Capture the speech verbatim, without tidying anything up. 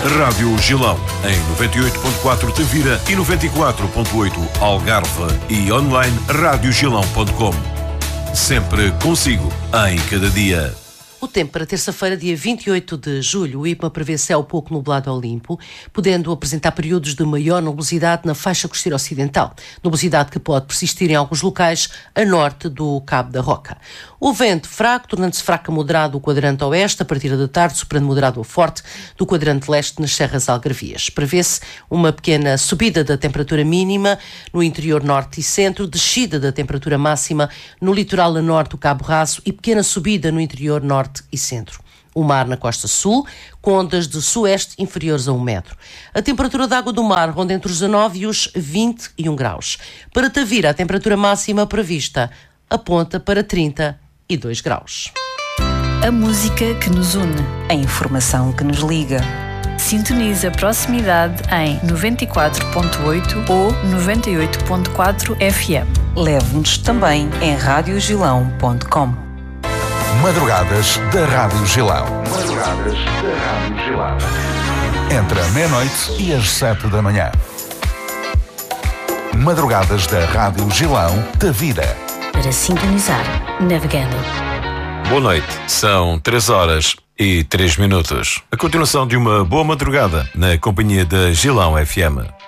Rádio Gilão, em noventa e oito ponto quatro Tavira e noventa e quatro ponto oito Algarve e online rádio gilão ponto com. Sempre consigo, em cada dia. O tempo para terça-feira, dia vinte e oito de julho, o IPMA prevê céu pouco nublado ao limpo, podendo apresentar períodos de maior nubosidade na faixa costeira ocidental, nubosidade que pode persistir em alguns locais a norte do Cabo da Roca. O vento fraco, tornando-se fraco a moderado do quadrante oeste, a partir da tarde, soprando moderado a forte do quadrante leste nas serras algarvias. Prevê-se uma pequena subida da temperatura mínima no interior norte e centro, descida da temperatura máxima no litoral a norte do Cabo Raso e pequena subida no interior norte e centro. O mar na costa sul, com ondas de sueste inferiores a um metro. A temperatura da água do mar ronda entre os dezanove e os vinte e um graus. Para Tavira, a temperatura máxima prevista aponta para trinta e dois graus. A música que nos une, a informação que nos liga. Sintoniza a proximidade em noventa e quatro ponto oito ou noventa e oito ponto quatro F M. Leve-nos também em rádio gilão ponto com. Madrugadas da Rádio Gilão. Madrugadas da Rádio Gilão. Entre a meia-noite e as sete da manhã. Madrugadas da Rádio Gilão, Tavira. Para sintonizar, navegando. Boa noite, são três horas e três minutos. A continuação de uma boa madrugada na companhia da Gilão F M.